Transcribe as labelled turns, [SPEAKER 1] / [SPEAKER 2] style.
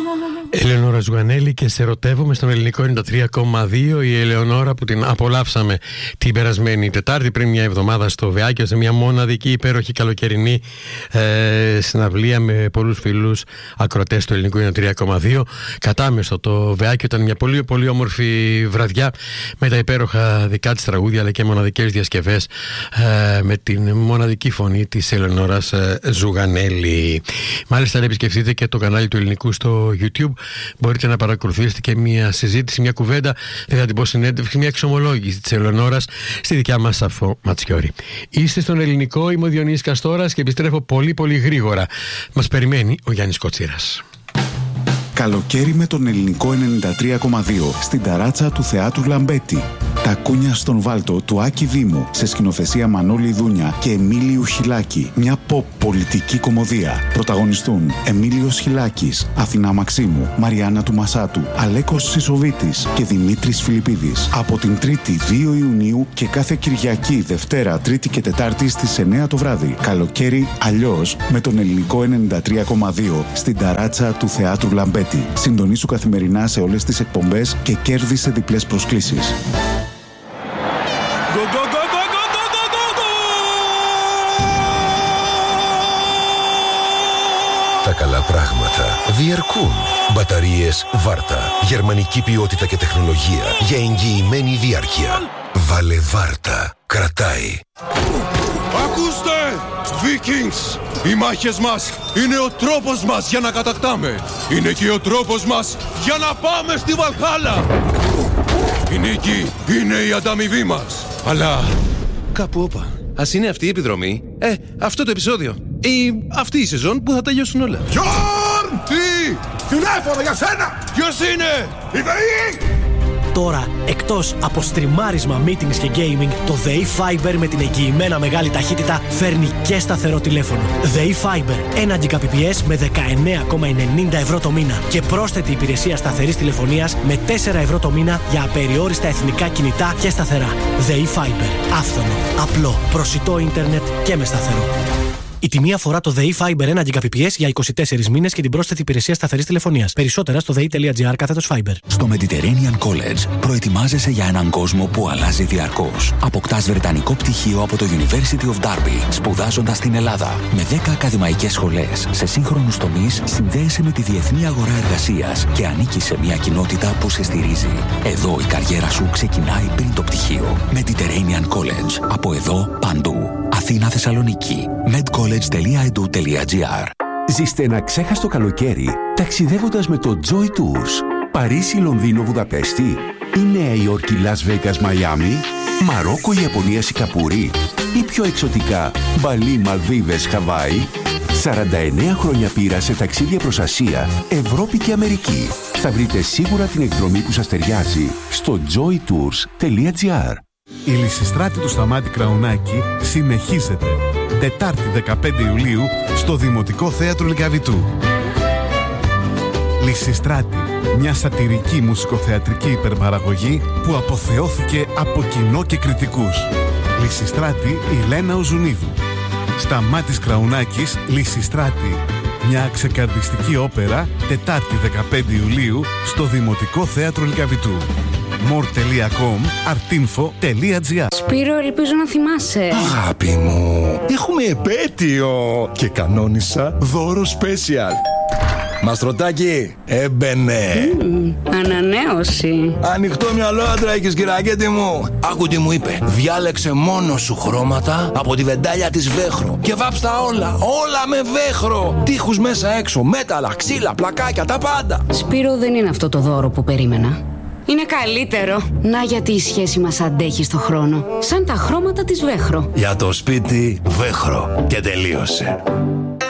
[SPEAKER 1] Ελεονόρα Ζουγανέλη και σε ερωτεύομαι στον ελληνικό 93,2. Η Ελεονόρα που την απολαύσαμε την περασμένη Τετάρτη πριν μια εβδομάδα στο Βεάκιο, σε μια μοναδική υπέροχη καλοκαιρινή συναυλία με πολλούς φίλους ακροατές του ελληνικού 93,2. Κατάμεστο το Βεάκιο, ήταν μια πολύ πολύ όμορφη βραδιά με τα υπέροχα δικά της τραγούδια αλλά και μοναδικές διασκευές με την μοναδική φωνή της Ελεονόρας Ζουγανέλη. Μάλιστα, αν επισκεφτείτε και το κανάλι του ελληνικού στο YouTube, μπορείτε να παρακολουθήσετε και μια συζήτηση, μια κουβέντα, δεν θα την πω συνέντευξη, μια εξομολόγηση της Ελεονόρας στη δικιά μας Σαφώ Ματσιόρη. Είστε στον ελληνικό, είμαι ο Διονύσης Καστόρας και επιστρέφω πολύ πολύ γρήγορα. Μας περιμένει ο Γιάννης Κοτσίρας.
[SPEAKER 2] Καλοκαίρι με τον ελληνικό 93,2 στην ταράτσα του Θεάτρου Λαμπέτη. Τα κούνια στον Βάλτο του Άκη Δήμου σε σκηνοθεσία Μανώλη Δούνια και Εμίλιου Χιλάκη. Μια pop πολιτική κομμωδία. Πρωταγωνιστούν Εμίλιος Χιλάκης, Αθηνά Μαξίμου, Μαριάννα του Μασάτου, Αλέκος Σισοβίτης και Δημήτρης Φιλιππίδης. Από την 3η 2 Ιουνίου και κάθε Κυριακή, Δευτέρα, Τρίτη και Τετάρτη στις 9 το βράδυ. Καλοκαίρι αλλιώς με τον ελληνικό 93,2 στην ταράτσα του Θεάτρου Λαμπέτη. Συντονίσου καθημερινά σε όλες τις εκπομπές και κέρδισε διπλές προσκλήσεις.
[SPEAKER 3] Τα καλά πράγματα διαρκούν. Μπαταρίες Βάρτα. Γερμανική ποιότητα και τεχνολογία για εγγυημένη διάρκεια. Βάλε Βάρτα. Κρατάει.
[SPEAKER 4] Ακούστε! Vikings! Οι μάχες μας είναι ο τρόπος μας για να κατακτάμε. Είναι και ο τρόπος μας για να πάμε στη Βαλχάλα. Η νίκη είναι η ανταμοιβή μας. Αλλά κάπου όπα. Ας είναι αυτή η επιδρομή, αυτό το επεισόδιο ή αυτή η σεζόν που θα τελειώσουν όλα. Γιόρν! Τι! Τηλέφωνο για σένα! Ποιος είναι? Η ΔΕΗ!
[SPEAKER 5] Τώρα, εκτός από στριμάρισμα, meetings και gaming, το ΔΕΗ Fiber με την εγγυημένα μεγάλη ταχύτητα φέρνει και σταθερό τηλέφωνο. ΔΕΗ Fiber, 1 Gbps με 19,90 ευρώ το μήνα και πρόσθετη υπηρεσία σταθερής τηλεφωνίας με 4 ευρώ το μήνα για απεριόριστα εθνικά κινητά και σταθερά. ΔΕΗ Fiber, άφθονο, απλό, προσιτό ίντερνετ και με σταθερό. Η τιμή αφορά το ΔΕΗ Fiber 1 Gbps για 24 μήνες και την πρόσθετη υπηρεσία σταθερής τηλεφωνίας. Περισσότερα στο dei.gr/Fiber.
[SPEAKER 6] Στο Mediterranean College προετοιμάζεσαι για έναν κόσμο που αλλάζει διαρκώς. Αποκτάς βρετανικό πτυχίο από το University of Derby, σπουδάζοντας στην Ελλάδα. Με 10 ακαδημαϊκές σχολές σε σύγχρονους τομείς, συνδέεσαι με τη διεθνή αγορά εργασίας και ανήκεις σε μια κοινότητα που σε στηρίζει. Εδώ η καριέρα σου ξεκινάει πριν το πτυχίο. Mediterranean College. Από εδώ παντού. Αθήνα, Θεσσαλονίκη. medcollege.edu.gr.
[SPEAKER 7] Ζήστε ένα ξέχαστο καλοκαίρι ταξιδεύοντας με το Joy Tours. Παρίσι, Λονδίνο, Βουδαπέστη ή Νέα Υόρκη, Las Vegas, Μαϊάμι, Μαρόκο, Ιαπωνία, Σιγκαπούρη ή πιο εξωτικά Μπαλί, Μαλδίβες, Χαβάη. 49 χρόνια πείρα σε ταξίδια προς Ασία, Ευρώπη και Αμερική. Θα βρείτε σίγουρα την εκδρομή που σας ταιριάζει στο joytours.gr.
[SPEAKER 8] Η Λυσιστράτη του Σταμάτη Κραουνάκη συνεχίζεται. Τετάρτη 15 Ιουλίου στο Δημοτικό Θέατρο Λυκαβητού. Λυσιστράτη, μια σατιρική μουσικοθεατρική υπερπαραγωγή που αποθεώθηκε από κοινό και κριτικούς. Λυσιστράτη Ηλένα Οζουνίδου. Σταμάτης Κραουνάκης, Λυσιστράτη. Μια ξεκαρδιστική όπερα, Τετάρτη 15 Ιουλίου στο Δημοτικό Θέατρο Λυκαβητού. more.com, artinfo.gr.
[SPEAKER 9] Σπύρο, ελπίζω να θυμάσαι.
[SPEAKER 10] Αγάπη μου, έχουμε επέτειο και κανόνισα δώρο special. Μαστρωτάκι, έμπαινε.
[SPEAKER 9] Ανανέωση.
[SPEAKER 10] Ανοιχτό μυαλό, άντρα έχεις, κυρακέτη μου. Άκου τι μου είπε. Διάλεξε μόνο σου χρώματα από τη βεντάλια της Βέχρο και βάψτα όλα, όλα με Βέχρο. Τείχους μέσα έξω, μέταλλα, ξύλα, πλακάκια, τα πάντα.
[SPEAKER 9] Σπύρο, δεν είναι αυτό το δώρο που περίμενα. Είναι καλύτερο. Να, γιατί η σχέση μας αντέχει στο χρόνο. Σαν τα χρώματα της Βέχρο.
[SPEAKER 10] Για το σπίτι Βέχρο. Και τελείωσε.